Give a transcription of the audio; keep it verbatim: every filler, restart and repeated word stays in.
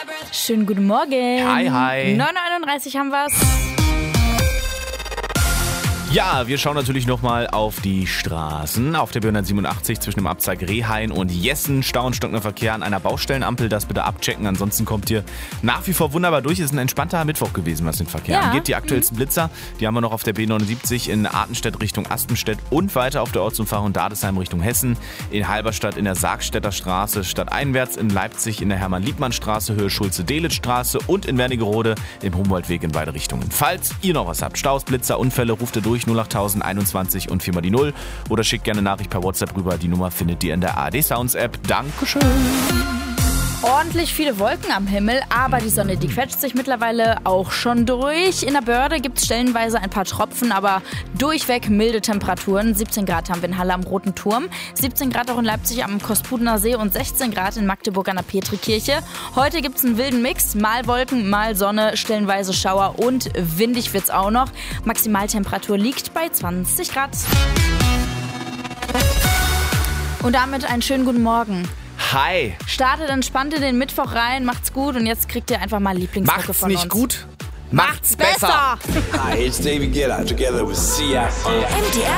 Schönen guten Morgen. Hi, hi. neun Uhr einunddreißig haben wir's. Ja, wir schauen natürlich nochmal auf die Straßen. Auf der B hundertsiebenundachtzig zwischen dem Abzweig Rehhain und Jessen. Stau und stockender Verkehr an einer Baustellenampel. Das bitte abchecken. Ansonsten kommt ihr nach wie vor wunderbar durch. Es ist ein entspannter Mittwoch gewesen, was den Verkehr Ja. angeht. Die aktuellsten Blitzer, die haben wir noch auf der B neunundsiebzig in Artenstedt Richtung Aspenstedt und weiter auf der Ortsumfahrung Dadesheim Richtung Hessen. In Halberstadt in der Sargstädter Straße, stadteinwärts in Leipzig in der Hermann-Liebmann-Straße, Höhe Schulze-Delitzsch-Straße und in Wernigerode im Humboldtweg in beide Richtungen. Falls ihr noch was habt, Staus, Blitzer, Unfälle, ruft ihr durch null acht null einundzwanzig und viermal die null oder schickt gerne Nachricht per WhatsApp rüber. Die Nummer findet ihr in der A R D Sounds App. Dankeschön. Ordentlich viele Wolken am Himmel, aber die Sonne, die quetscht sich mittlerweile auch schon durch. In der Börde gibt es stellenweise ein paar Tropfen, aber durchweg milde Temperaturen. siebzehn Grad haben wir in Halle am Roten Turm, siebzehn Grad auch in Leipzig am Kospudener See und sechzehn Grad in Magdeburg an der Petrikirche. Heute gibt es einen wilden Mix, mal Wolken, mal Sonne, stellenweise Schauer und windig wird es auch noch. Maximaltemperatur liegt bei zwanzig Grad. Und damit einen schönen guten Morgen. Hi. Startet entspannt in den Mittwoch rein, macht's gut und jetzt kriegt ihr einfach mal Lieblingsmucke Macht's von nicht uns. gut, Macht's besser! Hi, it's David Guetta together with C F. M D R